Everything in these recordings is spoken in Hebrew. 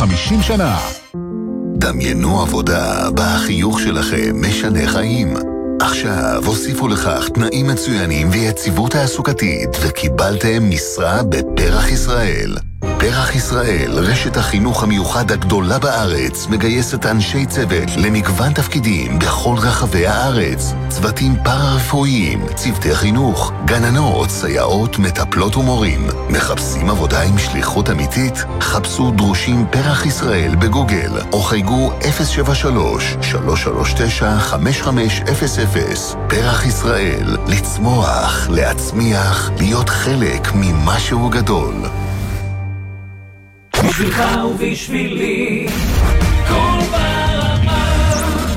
50 שנה. דמיינו עבודה בה החיוך שלכם משנה חיים. עכשיו הוסיפו לכך תנאים מצוינים ויציבות תעסוקתית וקיבלתם משרה בפרח ישראל. פרח ישראל, רשת החינוך המיוחד הגדולה בארץ, מגייסת אנשי צוות למגוון תפקידים בכל רחבי הארץ. צוותים פארה-רפואיים, צוותי חינוך, גננות, סייעות, מטפלות ומורים. מחפשים עבודה עם שליחות אמיתית? חפשו דרושים פרח ישראל בגוגל, או חייגו 073-339-5500. פרח ישראל, לצמוח, להצמיח, להיות חלק ממשהו גדול. בשבילך ובשבילי כל ברמה.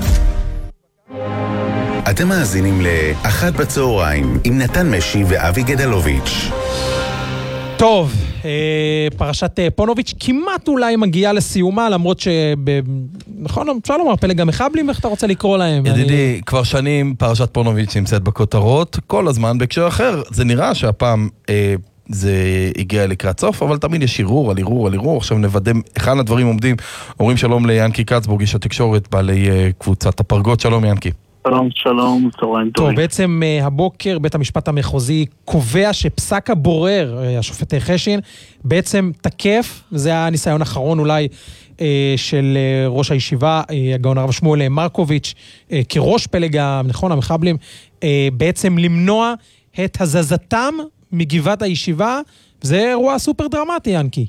אתם מאזינים לאחת בצהריים עם נתן משי ואבי גדלוביץ'. טוב, פרשת פונוביץ' כמעט אולי מגיעה לסיומה, למרות נכון, אפשר לומר פלג המחבלים, איך אתה רוצה לקרוא להם? ידידי, כבר שנים פרשת פונוביץ' נמצאת בכותרות, כל הזמן בהקשר אחר. זה נראה שהפעם זה הגיע לקראת סוף, אבל תמיד יש ערעור על ערעור על ערעור. עכשיו נוודא היכן הדברים עומדים. אומרים שלום ליאנקי קצבורג, איש התקשורת, בעלי קבוצת הפרגות. שלום יאנקי. שלום, שלום, צהריים טובים. טוב, בעצם הבוקר בית המשפט המחוזי קובע שפסק הבורר, השופט חשין, בעצם תקף, וזה הניסיון האחרון אולי של ראש הישיבה, הגאון הרב שמואל מרקוביץ', כראש פלג המחבלים, בעצם למנוע את הזזתם מגבעת הישיבה. זה אירוע סופר דרמטי, יאנקי.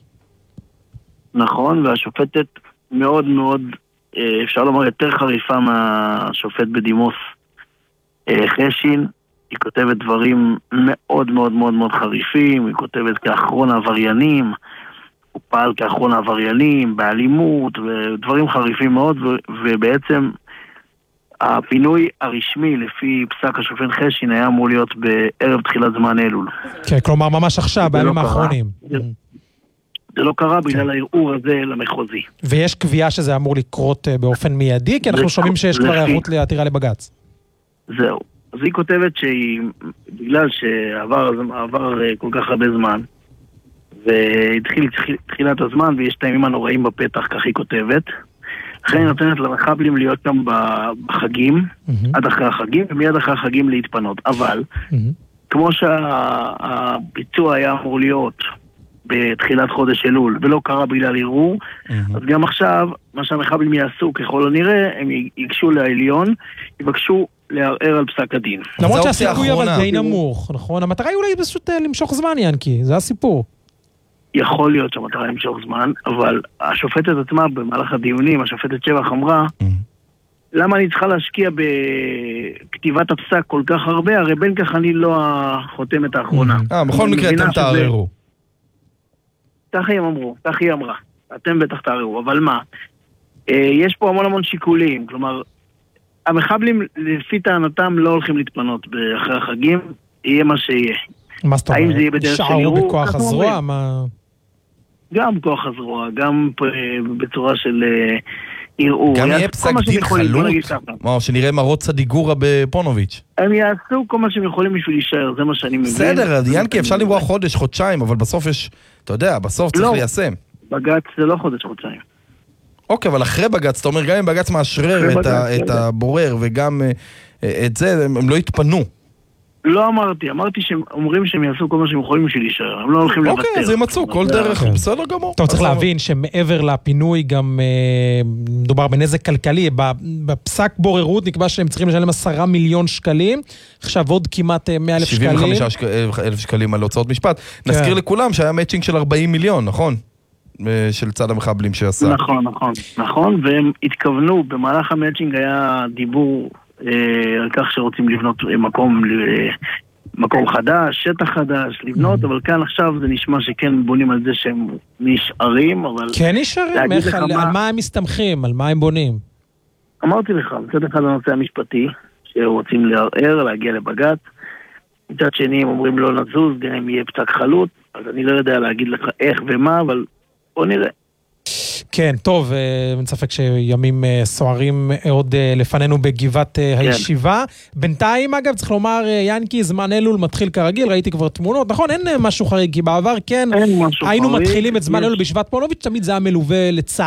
נכון, והשופטת מאוד מאוד, אפשר לומר יותר חריפה מהשופט בדימוס חשין. היא כותבת דברים מאוד מאוד מאוד מאוד חריפים, היא כותבת כאחרון העבריינים, הוא פעל כאחרון העבריינים, באלימות ודברים חריפים מאוד, ובעצם הפינוי הרשמי לפי פסק השופט חשין היה אמור להיות בערב תחילת זמן אלול. כן, כלומר ממש עכשיו, בימים האחרונים. זה לא קרה בגלל הערעור הזה למחוזי. ויש קביעה שזה אמור לקרות באופן מיידי, כי אנחנו שומעים שיש כבר הערות לעתירה לבג"ץ. זהו. אז היא כותבת שהיא, בגלל שעבר כל כך הרבה זמן, והתחיל תחילת הזמן, ויש טעמים הנוראים בפתח, כך היא כותבת, לכן היא נותנת למחבלים להיות שם בחגים, עד אחרי החגים, ומיד אחרי החגים להתפנות. אבל, כמו שהביצוע היה אמור להיות בתחילת חודש אלול, ולא קרה בגלל ערעור, אז גם עכשיו, מה שהמחבלים יעשו ככל הנראה, הם ייגשו לעליון, יבקשו לערער על פסק הדין. למרות שהסיכוי אבל די נמוך, נכון? המטרה היא אולי פשוט למשוך זמן, יאנקי, זה הסיפור. יכול להיות שהמטרה למשוך זמן, אבל השופטת עצמה במהלך הדיונים, השופטת שבח אמרה, למה אני צריכה להשקיע בכתיבת הפסק כל כך הרבה? הרי בין כך אני לא החותמת האחרונה. בכל מקרה אתם תערערו. כך הם אמרו, כך היא אמרה. אתם בטח תערערו, אבל מה? יש פה המון המון שיקולים, כלומר, המחבלים לפי טענתם לא הולכים להתפנות אחרי החגים, יהיה מה שיהיה. מה זאת אומרת? האם זה יהיה בדרך של ערעור? שערו בכוח הזרוע? גם בכוח הזרוע, גם בצורה של ערעור. גם יהיה פסק דין חלוט? שנראה מרות צדיגורה בפונוביץ'. הם יעשו כל מה שהם יכולים בשביל להישאר, זה מה שאני מבין. בסדר, יאנקי, אפשר למרוח חודש, חודשיים, אבל בסוף יש, אתה יודע, בסוף צריך ליישם. בג"ץ זה לא חודש, חודשיים. אוקיי, אבל אחרי בג"ץ, אתה אומר, גם אם בג"ץ מאשרר את הבורר וגם את זה, הם לא יתפנו. לא אמרתי שהם אומרים שהם יעשו כל מה שהם יכולים בשביל להישאר, הם לא הולכים לוותר. אוקיי, אז הם מצאו כל דרך, בסדר גמור. טוב, צריך להבין שמעבר לפינוי גם מדובר בנזק כלכלי, בפסק בוררות נקבע שהם צריכים לשלם 10 מיליון שקלים, עכשיו עוד כמעט 100,000 שקלים. 75,000 שקלים על הוצאות משפט. נזכיר לכולם שהיה מאצ'ינג של 40 מיליון, נכון? של צד המחבלים שעשה. נכון, והם התכוונו, במהלך המאצ'ינג היה דיבור על כך שרוצים לבנות מקום חדש, שטח חדש, לבנות, אבל כאן עכשיו זה נשמע שכן בונים על זה שהם נשארים, אבל... כן נשארים? על מה הם מסתמכים? על מה הם בונים? אמרתי לך, מצד אחד הנושא המשפטי, שרוצים לערער, להגיע לבג"ץ, מצד שני הם אומרים לא נזוז, גם אם יהיה פסק חלוט, אז אני לא יודע להגיד לך איך ומה, אבל בוא נראה. כן, טוב, אין ספק שימים סוערים עוד לפנינו בגבעת הישיבה. בינתיים, אגב, צריך לומר, יאנקי, זמן אלול מתחיל כרגיל, ראיתי כבר תמונות, נכון? אין משהו חריג, כי בעבר כן, היינו מתחילים את זמן אלול בשבט פונוביץ', תמיד זה היה מלווה לצד.